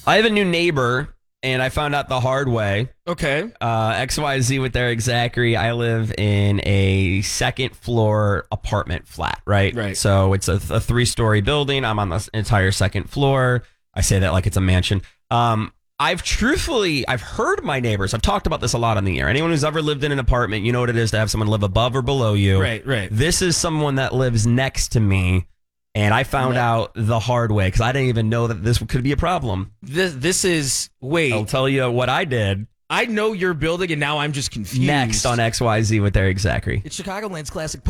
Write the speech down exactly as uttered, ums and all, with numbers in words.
I have a new neighbor, and I found out the hard way. Okay. Uh, X Y Z with Eric Zachary. I live in a second floor apartment flat, right? Right. So it's a, a three story building. I'm on the entire second floor. I say that like it's a mansion. Um, I've truthfully, I've heard my neighbors. I've talked about this a lot on the air. Anyone who's ever lived in an apartment, you know what it is to have someone live above or below you. Right, right. This is someone that lives next to me, and I found No. out the hard way because I didn't even know that this could be a problem. This this is wait. I'll tell you what I did I know your building, and now I'm just confused. next on X Y Z with Eric Zachary. It's Chicagoland's classic